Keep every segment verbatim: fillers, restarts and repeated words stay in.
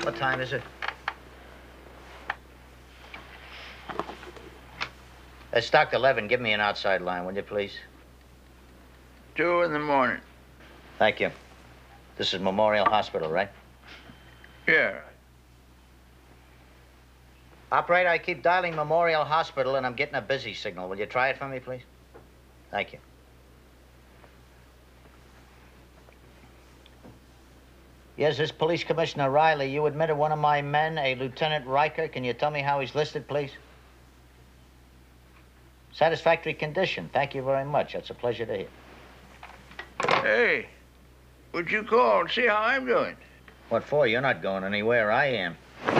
What time is it? It's Doctor Levin. Give me an outside line, will you, please? Two in the morning. Thank you. This is Memorial Hospital, right? Yeah. Operator, I keep dialing Memorial Hospital, and I'm getting a busy signal. Will you try it for me, please? Thank you. Yes, this is Police Commissioner Riley. You admitted one of my men, a Lieutenant Riker. Can you tell me how he's listed, please? Satisfactory condition. Thank you very much. That's a pleasure to hear. Hey, would you call and see how I'm doing? What for? You're not going anywhere. I am.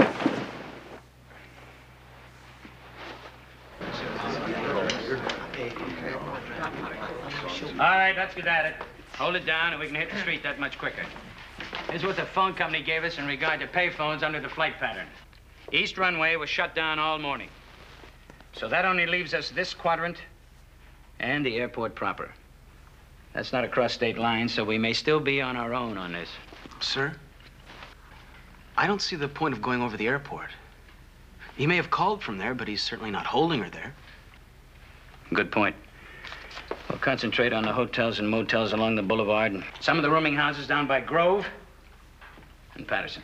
All right, let's get at it. Hold it down and we can hit the street that much quicker. Here's what the phone company gave us in regard to payphones under the flight pattern. East runway was shut down all morning. So that only leaves us this quadrant and the airport proper. That's not across state lines, so we may still be on our own on this. Sir, I don't see the point of going over the airport. He may have called from there, but he's certainly not holding her there. Good point. We'll concentrate on the hotels and motels along the boulevard and some of the rooming houses down by Grove and Patterson.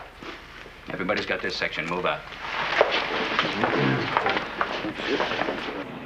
Everybody's got this section. Move out.